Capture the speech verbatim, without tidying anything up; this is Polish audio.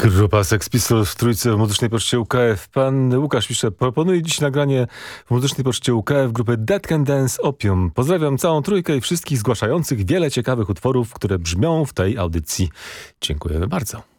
Grupa Sex Pistols w trójce w Muzycznej Poczcie U K F. Pan Łukasz pisze, proponuję dziś nagranie w Muzycznej Poczcie U K F grupy Dead Can Dance Opium. Pozdrawiam całą trójkę i wszystkich zgłaszających wiele ciekawych utworów, które brzmią w tej audycji. Dziękujemy bardzo.